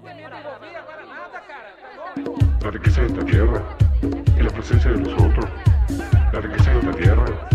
La riqueza de esta tierra y la presencia de los otros. La riqueza de la tierra